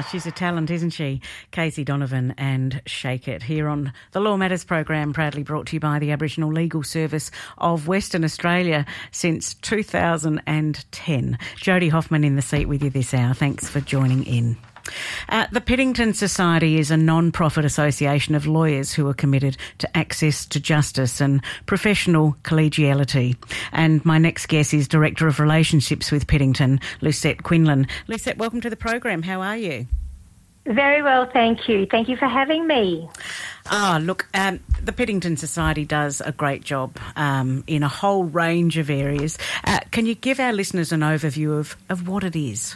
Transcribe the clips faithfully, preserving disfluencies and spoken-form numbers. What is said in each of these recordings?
She's a talent, isn't she? Casey Donovan and Shake It, here on the Law Matters program, proudly brought to you by the Aboriginal Legal Service of Western Australia since two thousand ten. Jodie Hoffman in the seat with you this hour. Thanks for joining in. Uh, the Piddington Society is a non-profit association of lawyers who are committed to access to justice and professional collegiality. And my next guest is Director of Relationships with Piddington, Lucette Quinlan. Lucette, welcome to the program. How are you? Very well, thank you. Thank you for having me. Ah, look, um, the Piddington Society does a great job um, in a whole range of areas. Uh, can you give our listeners an overview of, of what it is?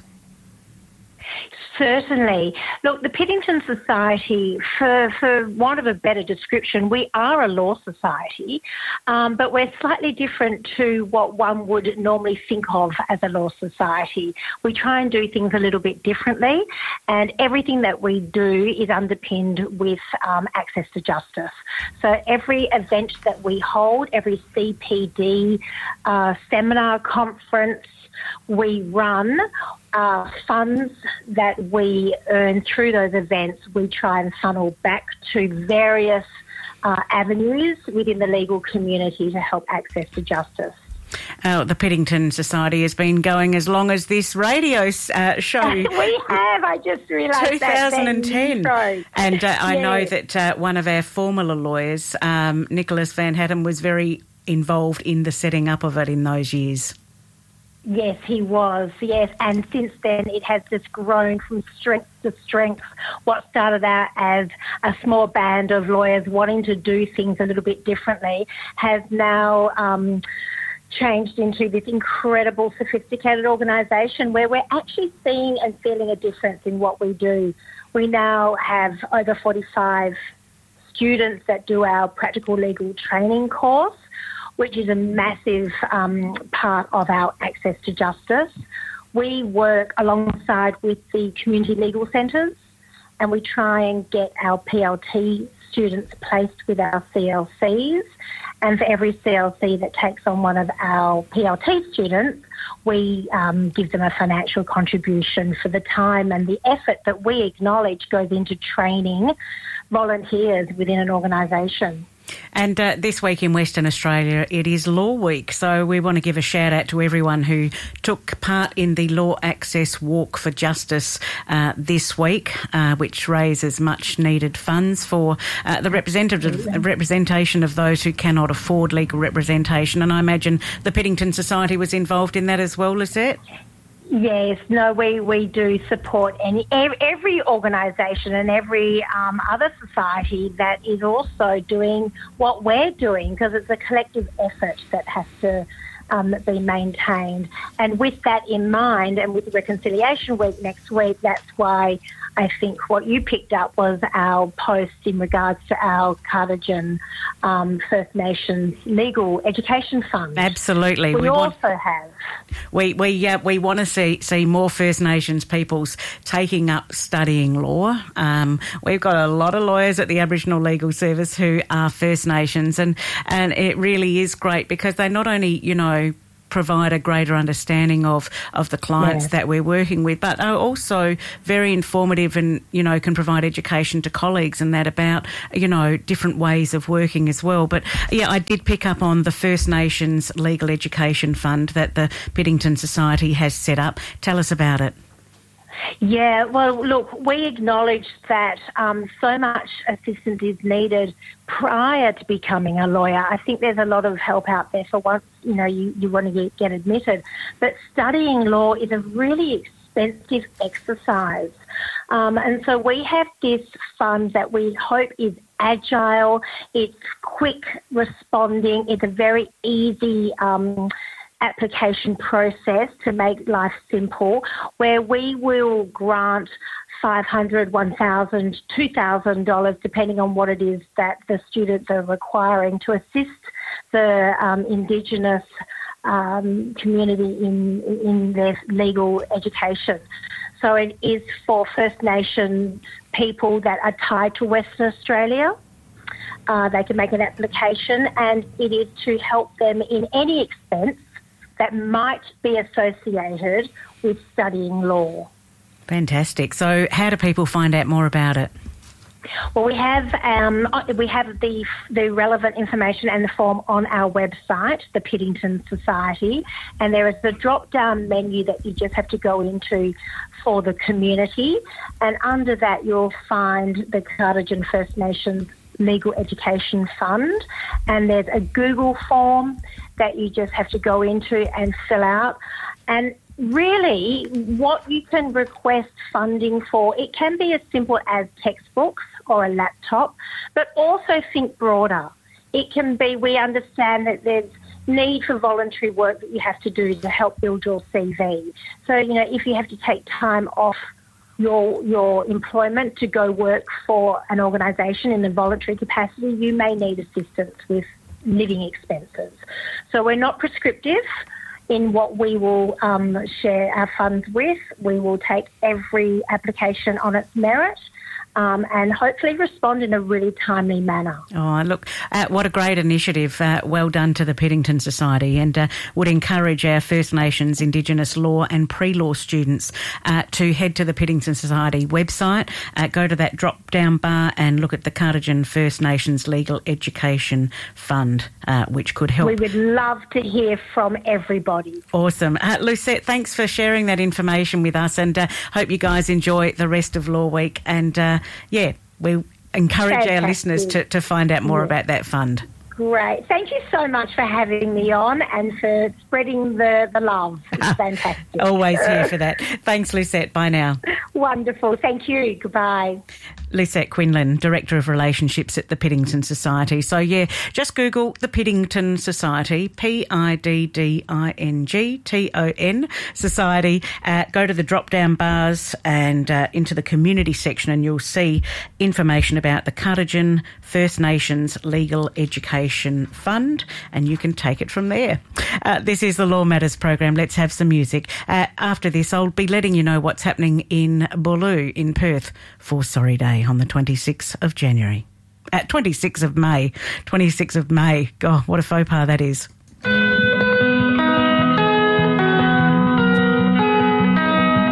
Certainly. Look, the Piddington Society, for, for want of a better description, we are a law society, um, but we're slightly different to what one would normally think of as a law society. We try and do things a little bit differently, and everything that we do is underpinned with um, access to justice. So every event that we hold, every C P D uh, seminar, conference we run, Uh, funds that we earn through those events, we try and funnel back to various uh, avenues within the legal community to help access to justice. Uh, the Piddington Society has been going as long as this radio uh, show. We have, I just realised that. twenty ten. And uh, I yes. know that uh, one of our former lawyers, um, Nicholas Van Hatten, was very involved in the setting up of it in those years. Yes, he was, yes. And since then, it has just grown from strength to strength. What started out as a small band of lawyers wanting to do things a little bit differently has now um, changed into this incredible, sophisticated organisation where we're actually seeing and feeling a difference in what we do. We now have over forty-five students that do our practical legal training course, which is a massive um, part of our access to justice. We work alongside with the community legal centres, and we try and get our P L T students placed with our C L Cs. And for every C L C that takes on one of our P L T students, we um, give them a financial contribution for the time and the effort that we acknowledge goes into training volunteers within an organisation. And uh, this week in Western Australia, it is Law Week, so we want to give a shout out to everyone who took part in the Law Access Walk for Justice uh, this week, uh, which raises much needed funds for uh, the representative representation of those who cannot afford legal representation. And I imagine the Piddington Society was involved in that as well, Lucette? Yes, no, we, we do support any every organisation and every um, other society that is also doing what we're doing, because it's a collective effort that has to um, be maintained. And with that in mind, and with Reconciliation Week next week, that's why I think what you picked up was our post in regards to our Cardigan um, First Nations Legal Education Fund. Absolutely. We, we also want, have. We we uh, we want to see see more First Nations peoples taking up studying law. Um, we've got a lot of lawyers at the Aboriginal Legal Service who are First Nations, and and it really is great because they not only, you know, provide a greater understanding of, of the clients yeah. that we're working with, but are also very informative and, you know, can provide education to colleagues and that about, you know, different ways of working as well. But, yeah, I did pick up on the First Nations Legal Education Fund that the Piddington Society has set up. Tell us about it. Yeah, well, look, we acknowledge that um, so much assistance is needed prior to becoming a lawyer. I think there's a lot of help out there for once, you know, you, you want to get, get admitted. But studying law is a really expensive exercise. Um, and so we have this fund that we hope is agile, it's quick responding, it's a very easy um application process to make life simple, where we will grant five hundred dollars, one thousand dollars, two thousand dollars, depending on what it is that the students are requiring to assist the um, Indigenous um, community in, in their legal education. So it is for First Nation people that are tied to Western Australia. Uh, they can make an application, and it is to help them in any expense that might be associated with studying law. Fantastic. So how do people find out more about it? Well, we have um, we have the the relevant information and the form on our website, the Piddington Society, and there is a drop-down menu that you just have to go into for the community, and under that you'll find the Cardigan First Nations Legal Education Fund, and there's a Google form that you just have to go into and fill out. And really, what you can request funding for, it can be as simple as textbooks or a laptop, but also think broader. It can be, we understand that there's need for voluntary work that you have to do to help build your C V. So, you know, if you have to take time off your your employment to go work for an organisation in a voluntary capacity, you may need assistance with living expenses. So we're not prescriptive in what we will um, share our funds with. We will take every application on its merit um, and hopefully respond in a really timely manner. Oh, look, uh, what a great initiative. Uh, well done to the Piddington Society, and uh, would encourage our First Nations, Indigenous law and pre-law students uh, to head to the Piddington Society website, uh, go to that drop-down bar and look at the Cardigan First Nations Legal Education Fund, uh, which could help. We would love to hear from everybody. Awesome. Uh, Lucette, thanks for sharing that information with us, and uh, hope you guys enjoy the rest of Law Week, and uh, yeah, we encourage Fantastic. our listeners to, to find out more yeah. about that fund. Great. Thank you so much for having me on and for spreading the, the love. It's fantastic. Always here for that. Thanks, Lucette. Bye now. Wonderful. Thank you. Goodbye. Lucette Quinlan, Director of Relationships at the Piddington Society. So, yeah, just Google the Piddington Society, P I D D I N G T O N, Society. Uh, go to the drop-down bars and uh, into the community section, and you'll see information about the Cardigan First Nations Legal Education Fund, and you can take it from there. Uh, this is the Law Matters program. Let's have some music. Uh, after this, I'll be letting you know what's happening in Booloo in Perth for Sorry Day on the twenty-sixth of January. At uh, twenty-sixth of May. twenty-sixth of May. God, what a faux pas that is.